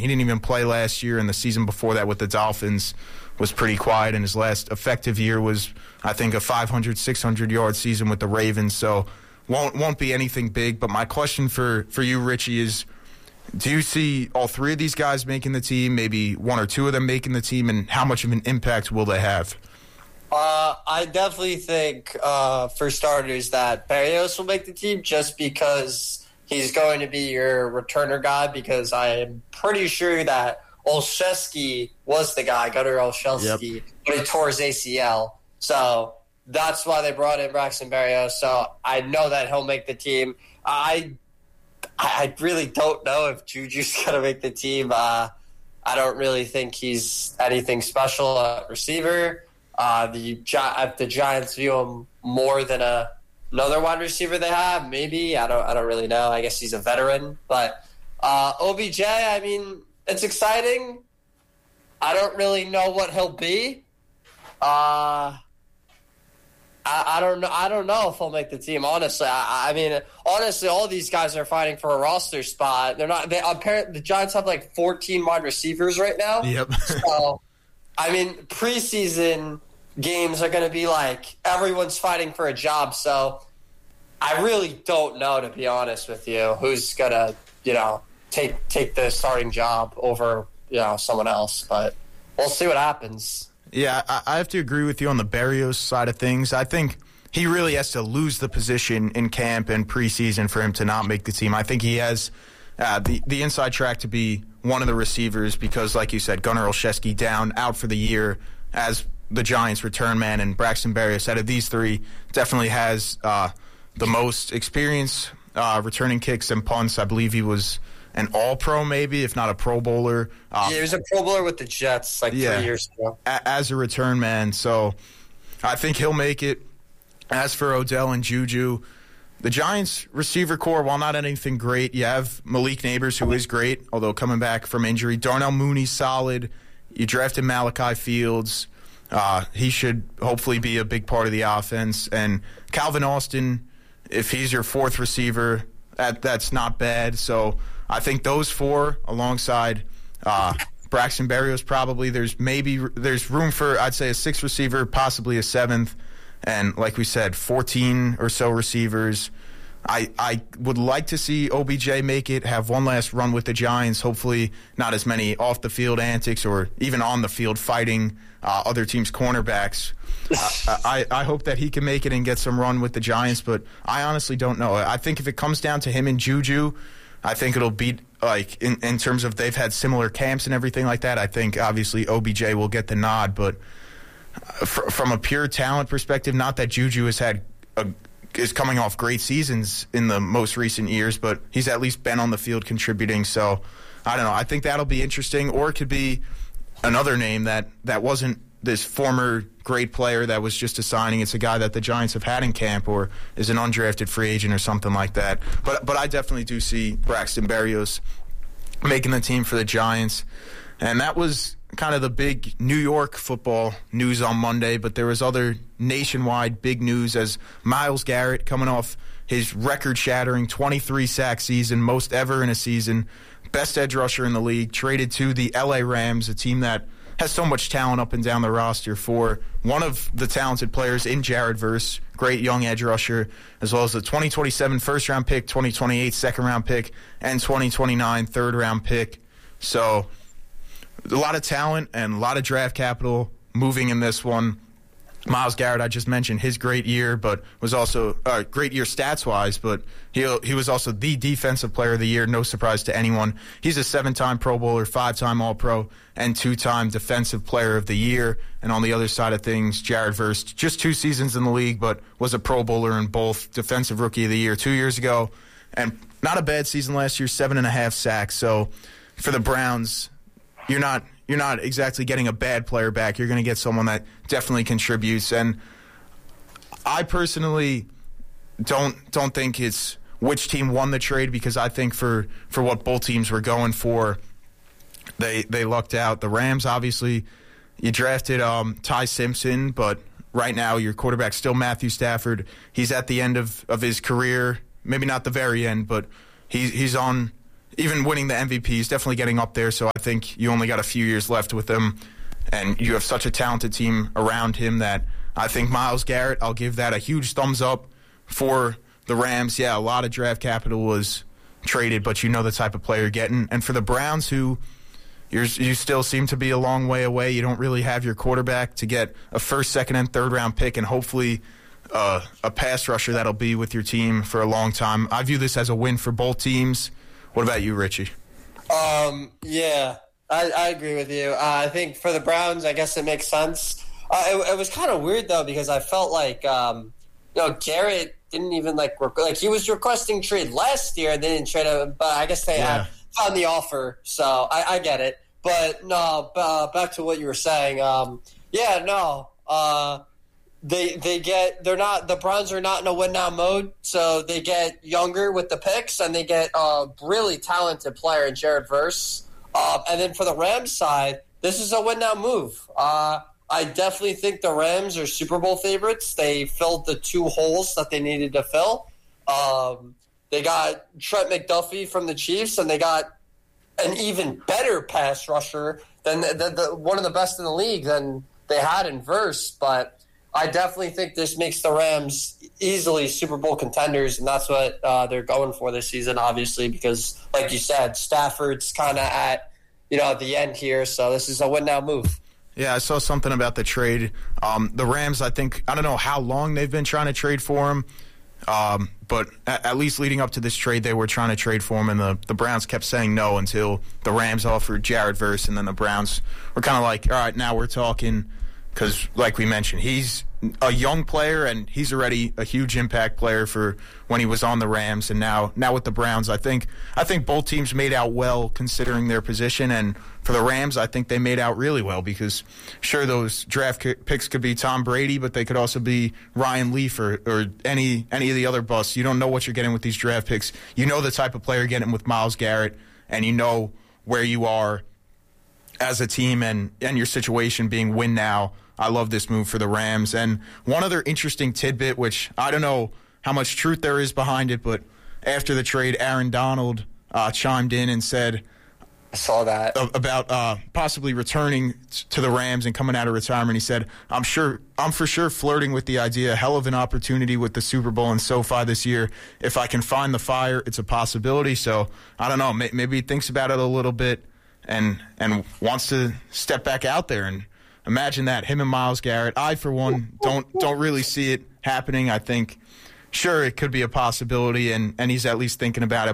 He didn't even play last year, and the season before that with the Dolphins was pretty quiet, and his last effective year was, I think, a 500, 600-yard season with the Ravens. So won't be anything big. But my question for you, Richie, is do you see all three of these guys making the team, maybe one or two of them making the team, and how much of an impact will they have? I definitely think, for starters, that Berrios will make the team just because he's going to be your returner guy, because I am pretty sure that Olszewski was the guy, Gunnar Olszewski, but he tore his ACL. So that's why they brought in Braxton Berrios. So I know that he'll make the team. I really don't know if Juju's going to make the team. I don't really think he's anything special at receiver. If the Giants view him more than another wide receiver they have, maybe. I don't really know. I guess he's a veteran. But OBJ, I mean, it's exciting. I don't really know what he'll be. I don't know. I don't know if he'll make the team. Honestly, I mean, all these guys are fighting for a roster spot. They're not. Apparently, the Giants have like 14 wide receivers right now. Yep. So, I mean, preseason games are going to be like everyone's fighting for a job. So, I really don't know, to be honest with you, who's going to, take the starting job over, someone else. But we'll see what happens. Yeah, I have to agree with you on the Berrios side of things. I think he really has to lose the position in camp and preseason for him to not make the team. I think he has the inside track to be one of the receivers because, like you said, Gunnar Olszewski out for the year as the Giants' return man, and Braxton Berrios, out of these three, definitely has the most experience returning kicks and punts. I believe he was an all-pro maybe, if not a Pro Bowler. He was a Pro Bowler with the Jets 3 years ago. As a return man, so I think he'll make it. As for Odell and Juju, the Giants' receiver core, while not anything great, you have Malik Neighbors, who is great, although coming back from injury. Darnell Mooney's solid. You drafted Malachi Fields. He should hopefully be a big part of the offense. And Calvin Austin, if he's your fourth receiver, that's not bad. So I think those four alongside Braxton Berrios probably. There's room for, I'd say, a sixth receiver, possibly a seventh. And like we said, 14 or so receivers. I would like to see OBJ make it, have one last run with the Giants. Hopefully not as many off-the-field antics or even on the field fighting other teams' cornerbacks. I hope that he can make it and get some run with the Giants, but I honestly don't know. I think if it comes down to him and Juju, I think it'll be like in terms of they've had similar camps and everything like that. I think obviously OBJ will get the nod, but from a pure talent perspective, not that Juju is coming off great seasons in the most recent years, but he's at least been on the field contributing. So I don't know. I think that'll be interesting, or it could be another name that wasn't this former great player that was just a signing. It's a guy that the Giants have had in camp or is an undrafted free agent or something like that. But I definitely do see Braxton Berrios making the team for the Giants. And that was kind of the big New York football news on Monday, but there was other nationwide big news as Myles Garrett, coming off his record-shattering 23-sack season, most ever in a season, best edge rusher in the league, traded to the LA Rams, a team that has so much talent up and down the roster, for one of the talented players in Jared Verse, great young edge rusher, as well as the 2027 first-round pick, 2028 second-round pick, and 2029 third-round pick. So a lot of talent and a lot of draft capital moving in this one. Myles Garrett, I just mentioned his great year, but was also great year stats-wise, but he was also the defensive player of the year, no surprise to anyone. He's a 7-time Pro Bowler, 5-time All-Pro, and 2-time Defensive Player of the Year. And on the other side of things, Jared Verse, just 2 seasons in the league, but was a Pro Bowler in both, Defensive Rookie of the Year 2 years ago, and not a bad season last year, 7.5 sacks. So for the Browns, you're not exactly getting a bad player back. You're going to get someone that definitely contributes. And I personally don't think it's which team won the trade, because I think for what both teams were going for, they lucked out. The Rams, obviously, you drafted Ty Simpson, but right now your quarterback's still Matthew Stafford. He's at the end of his career, maybe not the very end, but he's on even winning the MVP. He's definitely getting up there, so I think you only got a few years left with him, and you have such a talented team around him that I think Myles Garrett, I'll give that a huge thumbs up for the Rams. Yeah, a lot of draft capital was traded, but you know the type of player you're getting. And for the Browns, who you still seem to be a long way away, you don't really have your quarterback to get a first, second, and third-round pick and hopefully a pass rusher that'll be with your team for a long time. I view this as a win for both teams. What about you, Richie? Yeah, I agree with you. I think for the Browns, I guess it makes sense. It was kind of weird, though, because I felt like, Garrett didn't even, he was requesting trade last year and they didn't trade him, but I guess they found the offer, so I get it. But, no, back to what you were saying. The Browns are not in a win-now mode, so they get younger with the picks, and they get a really talented player in Jared Verse. And then for the Rams side, this is a win-now move. I definitely think the Rams are Super Bowl favorites. They filled the two holes that they needed to fill. They got Trent McDuffie from the Chiefs, and they got an even better pass rusher than one of the best in the league than they had in Verse. But I definitely think this makes the Rams easily Super Bowl contenders, and that's what they're going for this season, obviously, because, like you said, Stafford's kind of at the end here, so this is a win-now move. Yeah, I saw something about the trade. The Rams, I don't know how long they've been trying to trade for him, but at least leading up to this trade, they were trying to trade for him, and the Browns kept saying no until the Rams offered Jared Verse, and then the Browns were kind of like, all right, now we're talking, because like we mentioned, he's a young player, and he's already a huge impact player for when he was on the Rams, and now with the Browns, I think both teams made out well considering their position, and for the Rams, I think they made out really well because, sure, those draft picks could be Tom Brady, but they could also be Ryan Leaf or any of the other busts. You don't know what you're getting with these draft picks. You know the type of player you're getting with Myles Garrett, and you know where you are as a team and your situation being win now. I love this move for the Rams. And one other interesting tidbit, which I don't know how much truth there is behind it, but after the trade, Aaron Donald chimed in and said, I saw that about possibly returning to the Rams and coming out of retirement. He said, I'm for sure flirting with the idea, hell of an opportunity with the Super Bowl in SoFi this year. If I can find the fire, it's a possibility. So I don't know, maybe he thinks about it a little bit and wants to step back out there. And imagine that, him and Myles Garrett. I, for one, don't really see it happening. I think, sure, it could be a possibility, and he's at least thinking about it.